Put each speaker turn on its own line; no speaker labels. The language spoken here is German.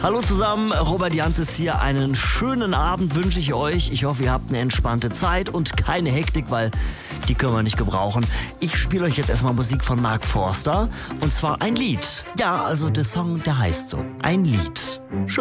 Hallo zusammen, Robert Janz ist hier. Einen schönen Abend wünsche ich euch. Ich hoffe, ihr habt eine entspannte Zeit und keine Hektik, weil die können wir nicht gebrauchen. Ich spiele euch jetzt erstmal Musik von Mark Forster und zwar ein Lied. Ja, also der Song, der heißt so. Ein Lied. Schön.